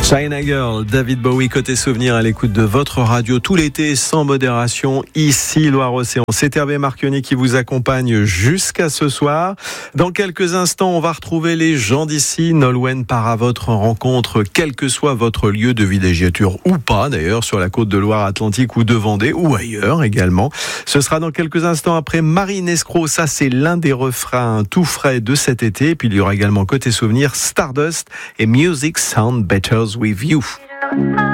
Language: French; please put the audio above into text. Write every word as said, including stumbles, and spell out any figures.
China Girl, David Bowie, côté souvenir à l'écoute de votre radio tout l'été sans modération, ici Loire-Océan. C'est Hervé Marchionni qui vous accompagne jusqu'à ce soir. Dans quelques instants, on va retrouver les gens d'ici. Nolwenn part à votre rencontre, quel que soit votre lieu de villégiature ou pas d'ailleurs, sur la côte de Loire-Atlantique ou de Vendée ou ailleurs également. Ce sera dans quelques instants après Marine Escroc. Ça, c'est l'un des refrains tout frais de cet été. Et puis il y aura également côté souvenir Stardust et Music Sound Better with You.